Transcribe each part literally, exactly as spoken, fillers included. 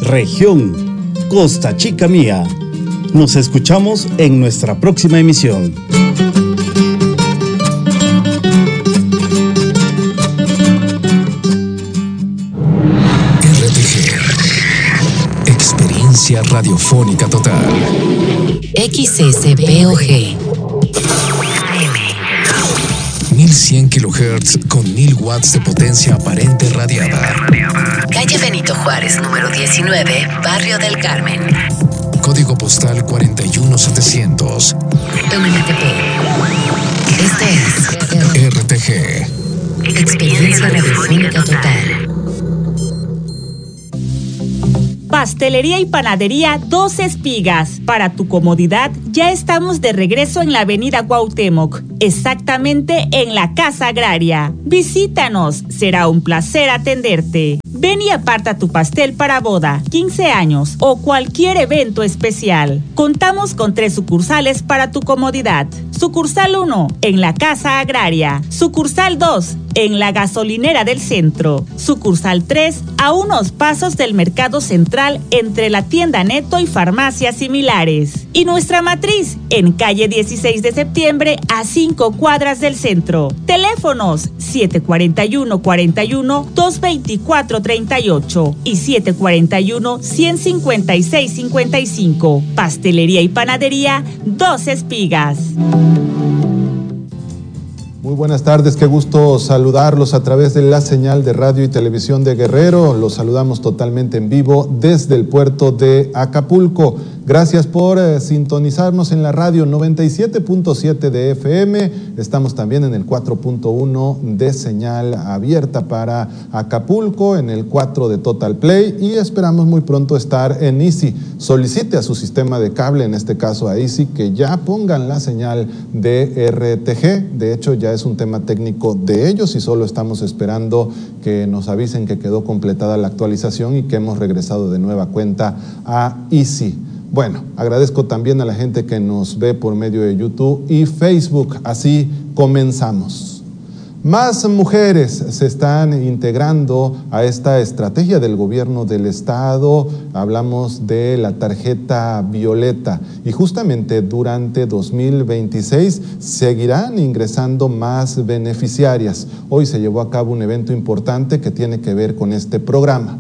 región, Costa Chica mía. Nos escuchamos en nuestra próxima emisión. R T G, experiencia radiofónica total. X S P O G mil cien kilohertz con mil watts de potencia aparente radiada. Calle Benito Juárez, número diecinueve, Barrio del Carmen. Código postal cuarenta y uno setecientos. W T P. Esto es R T G, experiencia radiofónica total. Pastelería y panadería Dos Espigas. Para tu comodidad, ya estamos de regreso en la avenida Cuauhtémoc, exactamente en la Casa Agraria. Visítanos, será un placer atenderte. Ven y aparta tu pastel para boda, quince años o cualquier evento especial. Contamos con tres sucursales para tu comodidad. Sucursal uno, en la Casa Agraria. Sucursal dos, en la gasolinera del centro. Sucursal tres, a unos pasos del Mercado Central entre la tienda Neto y farmacias similares. Y nuestra matriz, en calle dieciséis de septiembre, a cinco cuadras del centro. Teléfonos siete cuarenta y uno, cuarenta y uno, doscientos veinticuatro, treinta y ocho y siete cuarenta y uno, ciento cincuenta y seis, cincuenta y cinco. Pastelería y panadería Dos Espigas. Muy buenas tardes, qué gusto saludarlos a través de la señal de radio y televisión de Guerrero. Los saludamos totalmente en vivo desde el puerto de Acapulco. Gracias por eh, sintonizarnos en la radio noventa y siete punto siete de F M. Estamos también en el cuatro punto uno de señal abierta para Acapulco, en el cuatro de Total Play y esperamos muy pronto estar en Easy. Solicite a su sistema de cable, en este caso a Easy, que ya pongan la señal de R T G. De hecho, ya es un tema técnico de ellos y solo estamos esperando que nos avisen que quedó completada la actualización y que hemos regresado de nueva cuenta a Easy. Bueno, agradezco también a la gente que nos ve por medio de YouTube y Facebook. Así comenzamos. Más mujeres se están integrando a esta estrategia del gobierno del estado. Hablamos de la tarjeta violeta y justamente durante dos mil veintiséis seguirán ingresando más beneficiarias. Hoy se llevó a cabo un evento importante que tiene que ver con este programa.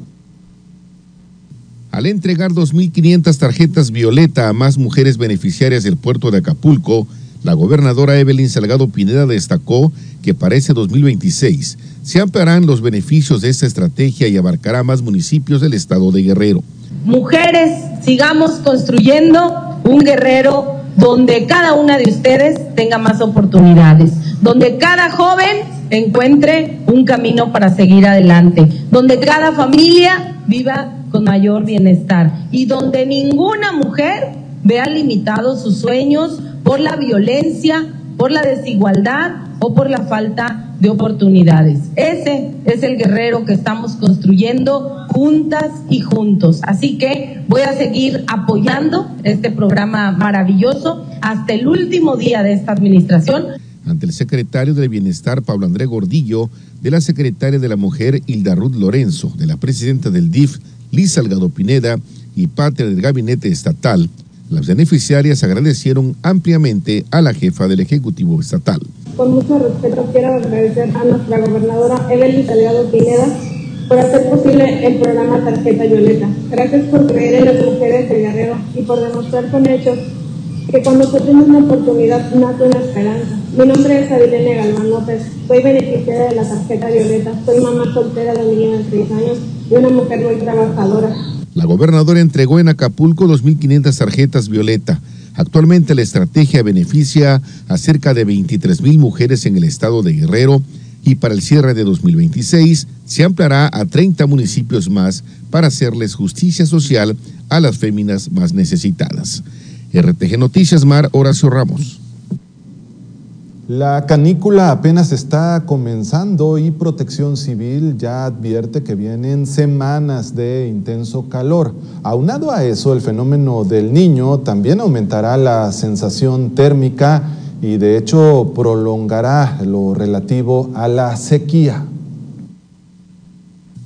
Al entregar dos mil quinientas tarjetas violeta a más mujeres beneficiarias del puerto de Acapulco, la gobernadora Evelyn Salgado Pineda destacó que para ese dos mil veintiséis se ampliarán los beneficios de esta estrategia y abarcará más municipios del estado de Guerrero. Mujeres, sigamos construyendo un Guerrero donde cada una de ustedes tenga más oportunidades, donde cada joven encuentre un camino para seguir adelante, donde cada familia viva con mayor bienestar y donde ninguna mujer vea limitados sus sueños por la violencia, por la desigualdad o por la falta de oportunidades. Ese es el Guerrero que estamos construyendo juntas y juntos. Así que voy a seguir apoyando este programa maravilloso hasta el último día de esta administración. Ante el secretario del Bienestar, Pablo Andrés Gordillo, de la secretaria de la Mujer, Hilda Ruth Lorenzo, de la presidenta del D I F, Liz Salgado Pineda, y parte del gabinete estatal, las beneficiarias agradecieron ampliamente a la jefa del Ejecutivo Estatal. Con mucho respeto quiero agradecer a nuestra gobernadora Evelyn Salgado Pineda por hacer posible el programa Tarjeta Violeta. Gracias por creer en las mujeres de Guerrero y por demostrar con hechos que cuando se tiene una oportunidad nace una esperanza. Mi nombre es Avilene Galván López, soy beneficiaria de la Tarjeta Violeta, soy mamá soltera de un niño de seis años y una mujer muy trabajadora. La gobernadora entregó en Acapulco dos mil quinientas tarjetas violeta. Actualmente la estrategia beneficia a cerca de veintitrés mil mujeres en el estado de Guerrero y para el cierre de dos mil veintiséis se ampliará a treinta municipios más para hacerles justicia social a las féminas más necesitadas. R T G Noticias, Mar Horacio Ramos. La canícula apenas está comenzando y Protección Civil ya advierte que vienen semanas de intenso calor. Aunado a eso, el fenómeno del Niño también aumentará la sensación térmica y de hecho prolongará lo relativo a la sequía.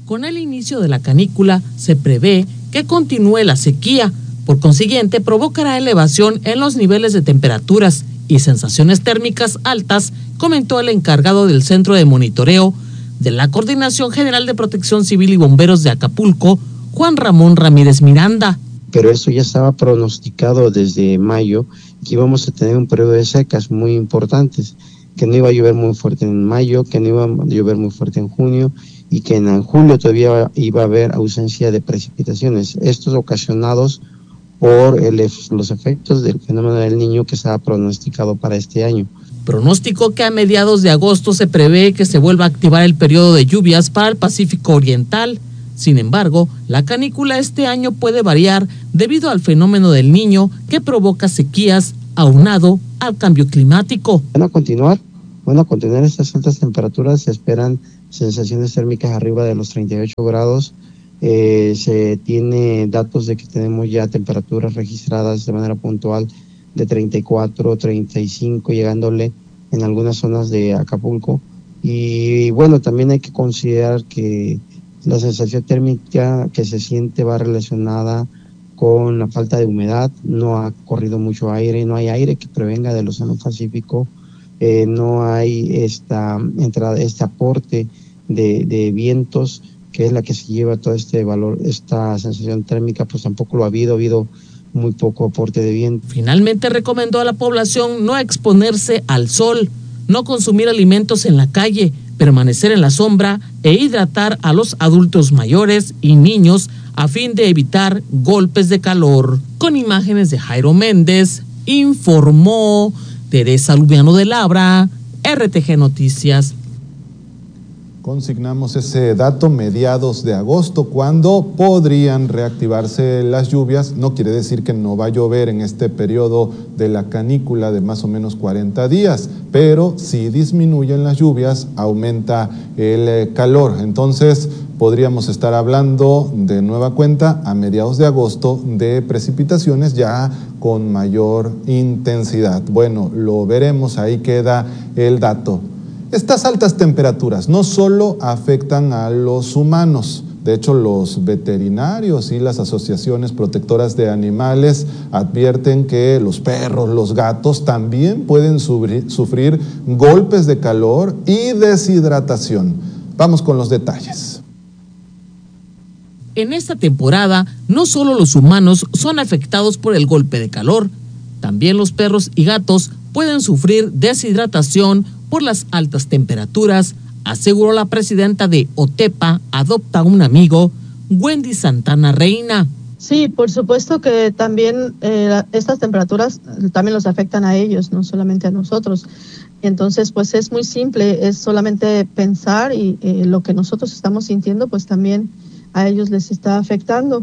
Con el inicio de la canícula se prevé que continúe la sequía, por consiguiente provocará elevación en los niveles de temperaturas y sensaciones térmicas altas, comentó el encargado del Centro de Monitoreo de la Coordinación General de Protección Civil y Bomberos de Acapulco, Juan Ramón Ramírez Miranda. Pero eso ya estaba pronosticado desde mayo, que íbamos a tener un periodo de secas muy importantes, que no iba a llover muy fuerte en mayo, que no iba a llover muy fuerte en junio, y que en julio todavía iba a haber ausencia de precipitaciones, estos ocasionados por el, los efectos del fenómeno del Niño que estaba pronosticado para este año. Pronóstico que a mediados de agosto se prevé que se vuelva a activar el periodo de lluvias para el Pacífico Oriental. Sin embargo, la canícula este año puede variar debido al fenómeno del Niño que provoca sequías aunado al cambio climático. Van a continuar, van a continuar estas altas temperaturas, se esperan sensaciones térmicas arriba de los treinta y ocho grados. Eh, se tiene datos de que tenemos ya temperaturas registradas de manera puntual de treinta y cuatro, treinta y cinco, llegándole en algunas zonas de Acapulco. Y bueno, también hay que considerar que la sensación térmica que se siente va relacionada con la falta de humedad, no ha corrido mucho aire, no hay aire que provenga del Océano Pacífico, eh, no hay esta entrada, este aporte de, de vientos, que es la que se lleva todo este valor, esta sensación térmica, pues tampoco lo ha habido, ha habido muy poco aporte de viento. Finalmente recomendó a la población no exponerse al sol, no consumir alimentos en la calle, permanecer en la sombra e hidratar a los adultos mayores y niños a fin de evitar golpes de calor. Con imágenes de Jairo Méndez, informó Teresa Lubiano de Labra, R T G Noticias. Consignamos ese dato mediados de agosto, cuando podrían reactivarse las lluvias. No quiere decir que no va a llover en este periodo de la canícula de más o menos cuarenta días, pero si disminuyen las lluvias, aumenta el calor. Entonces, podríamos estar hablando de nueva cuenta a mediados de agosto de precipitaciones ya con mayor intensidad. Bueno, lo veremos, ahí queda el dato. Estas altas temperaturas no solo afectan a los humanos, de hecho los veterinarios y las asociaciones protectoras de animales advierten que los perros, los gatos también pueden sufrir, sufrir golpes de calor y deshidratación. Vamos con los detalles. En esta temporada, no solo los humanos son afectados por el golpe de calor, también los perros y gatos pueden sufrir deshidratación por las altas temperaturas, aseguró la presidenta de OTEPA, Adopta un Amigo, Wendy Santana Reina. Sí, por supuesto que también eh, estas temperaturas también los afectan a ellos, no solamente a nosotros. Entonces, pues es muy simple, es solamente pensar y eh, lo que nosotros estamos sintiendo, pues también a ellos les está afectando.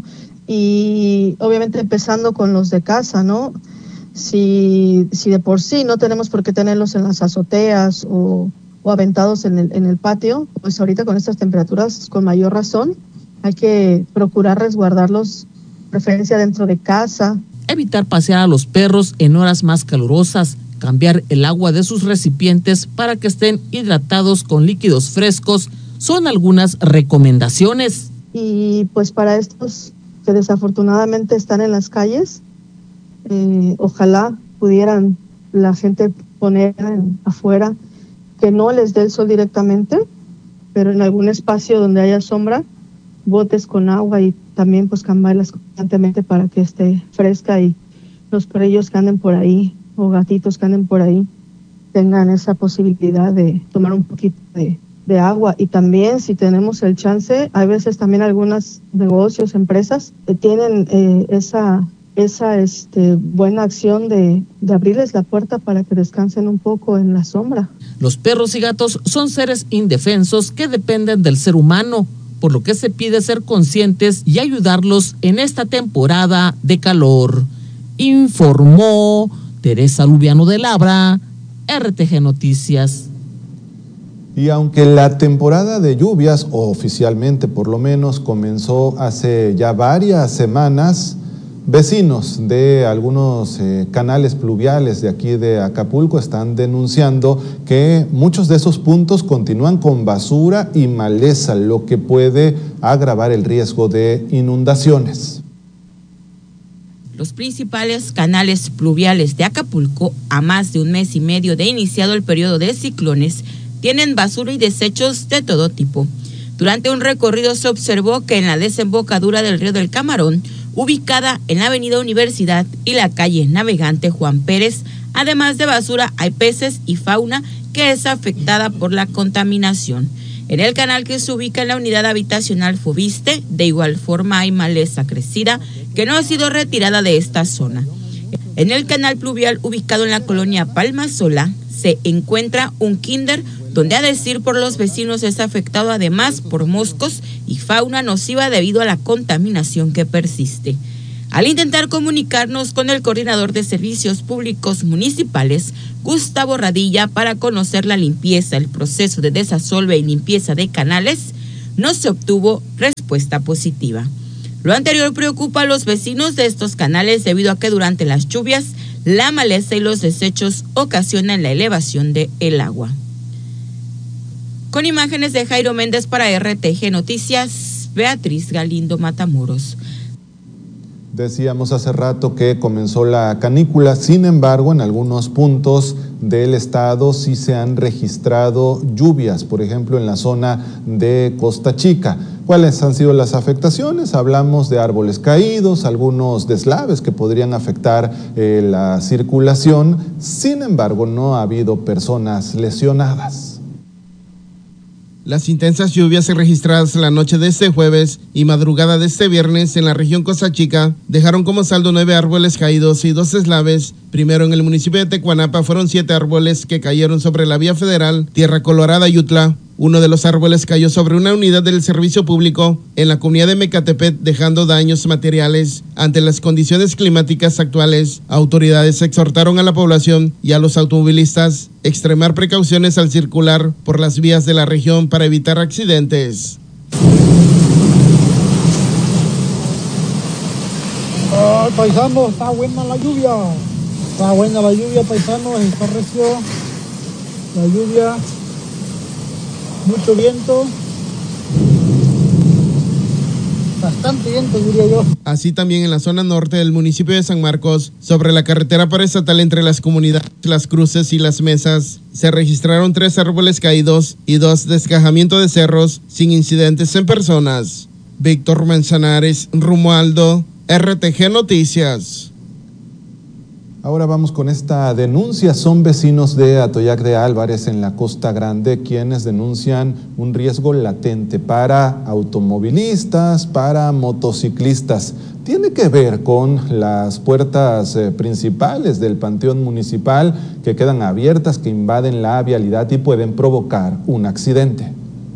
Y obviamente empezando con los de casa, ¿no? Si, si de por sí no tenemos por qué tenerlos en las azoteas o, o aventados en el, en el patio, pues ahorita con estas temperaturas con mayor razón hay que procurar resguardarlos, preferencia dentro de casa. Evitar pasear a los perros en horas más calurosas, cambiar el agua de sus recipientes para que estén hidratados con líquidos frescos, son algunas recomendaciones. Y pues para estos que desafortunadamente están en las calles, Eh, ojalá pudieran la gente poner en, afuera que no les dé el sol directamente, pero en algún espacio donde haya sombra, botes con agua y también pues cambiarlas constantemente para que esté fresca y los perrillos que anden por ahí o gatitos que anden por ahí tengan esa posibilidad de tomar un poquito de, de agua. Y también si tenemos el chance, hay veces también algunos negocios, empresas que tienen eh, esa esa este, buena acción de, de abrirles la puerta para que descansen un poco en la sombra. Los perros y gatos son seres indefensos que dependen del ser humano, por lo que se pide ser conscientes y ayudarlos en esta temporada de calor. Informó Teresa Lubiano de Labra, R T G Noticias. Y aunque la temporada de lluvias, oficialmente por lo menos, comenzó hace ya varias semanas, Vecinos de algunos eh, canales pluviales de aquí de Acapulco están denunciando que muchos de esos puntos continúan con basura y maleza, lo que puede agravar el riesgo de inundaciones. Los principales canales pluviales de Acapulco, a más de un mes y medio de iniciado el periodo de ciclones, tienen basura y desechos de todo tipo. Durante un recorrido se observó que en la desembocadura del río del Camarón, ubicada en la avenida Universidad y la calle Navegante Juan Pérez, además de basura hay peces y fauna que es afectada por la contaminación. En el canal que se ubica en la unidad habitacional Fobiste, de igual forma hay maleza crecida que no ha sido retirada de esta zona. En el canal pluvial ubicado en la colonia Palma Sola se encuentra un kinder donde, a decir por los vecinos, es afectado además por moscos y fauna nociva debido a la contaminación que persiste. Al intentar comunicarnos con el coordinador de servicios públicos municipales, Gustavo Radilla, para conocer la limpieza, el proceso de desasolve y limpieza de canales, no se obtuvo respuesta positiva. Lo anterior preocupa a los vecinos de estos canales debido a que durante las lluvias la maleza y los desechos ocasionan la elevación del agua. Con imágenes de Jairo Méndez para R T G Noticias, Beatriz Galindo Matamoros. Decíamos hace rato que comenzó la canícula, sin embargo, en algunos puntos del estado sí se han registrado lluvias, por ejemplo, en la zona de Costa Chica. ¿Cuáles han sido las afectaciones? Hablamos de árboles caídos, algunos deslaves que podrían afectar eh, la circulación, sin embargo, no ha habido personas lesionadas. Las intensas lluvias registradas la noche de este jueves y madrugada de este viernes en la región Costa Chica dejaron como saldo nueve árboles caídos y dos deslaves. Primero, en el municipio de Tecuanapa fueron siete árboles que cayeron sobre la vía federal Tierra Colorada-Yutla. Uno de los árboles cayó sobre una unidad del servicio público en la comunidad de Mecatepet, dejando daños materiales. Ante las condiciones climáticas actuales, autoridades exhortaron a la población y a los automovilistas a extremar precauciones al circular por las vías de la región para evitar accidentes. Oh, paisanos, está buena la lluvia. Está buena la lluvia, paisanos, está recio la lluvia. Mucho viento, bastante viento, diría yo. Así también en la zona norte del municipio de San Marcos, sobre la carretera paraestatal entre las comunidades Las Cruces y Las Mesas, se registraron tres árboles caídos y dos desgajamientos de cerros sin incidentes en personas. Víctor Manzanares, Romualdo, R T G Noticias. Ahora vamos con esta denuncia. Son vecinos de Atoyac de Álvarez en la Costa Grande quienes denuncian un riesgo latente para automovilistas, para motociclistas. Tiene que ver con las puertas eh, principales del Panteón Municipal que quedan abiertas, que invaden la vialidad y pueden provocar un accidente.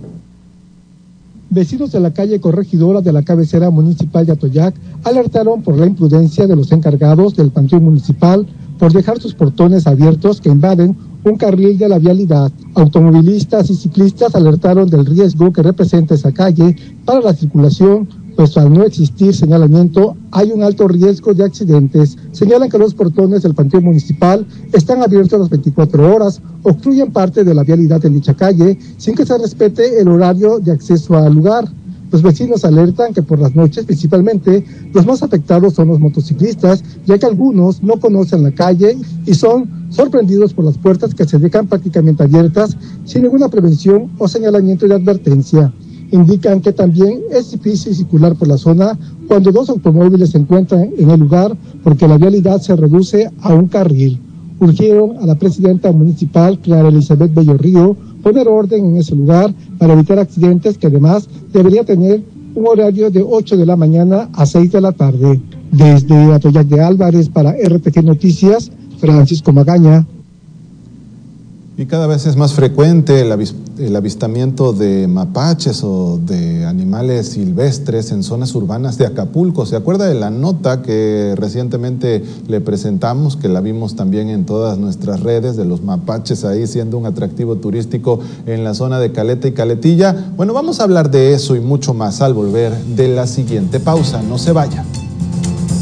Vecinos de la calle Corregidora de la cabecera municipal de Atoyac alertaron por la imprudencia de los encargados del Panteón Municipal por dejar sus portones abiertos que invaden un carril de la vialidad. Automovilistas y ciclistas alertaron del riesgo que representa esa calle para la circulación, pues al no existir señalamiento hay un alto riesgo de accidentes. Señalan que los portones del Panteón Municipal están abiertos las veinticuatro horas, obstruyen parte de la vialidad en dicha calle sin que se respete el horario de acceso al lugar. Los vecinos alertan que por las noches principalmente los más afectados son los motociclistas, ya que algunos no conocen la calle y son sorprendidos por las puertas que se dejan prácticamente abiertas sin ninguna prevención o señalamiento de advertencia. Indican que también es difícil circular por la zona cuando dos automóviles se encuentran en el lugar porque la vialidad se reduce a un carril. Urgieron a la presidenta municipal, Clara Elizabeth Bello Río, poner orden en ese lugar para evitar accidentes, que además debería tener un horario de ocho de la mañana a seis de la tarde. Desde Atoyac de Álvarez para R T G Noticias, Francisco Magaña. Y cada vez es más frecuente el, avis el avistamiento de mapaches o de animales silvestres en zonas urbanas de Acapulco. ¿Se acuerda de la nota que recientemente le presentamos, que la vimos también en todas nuestras redes, de los mapaches ahí siendo un atractivo turístico en la zona de Caleta y Caletilla? Bueno, vamos a hablar de eso y mucho más al volver de la siguiente pausa. No se vaya.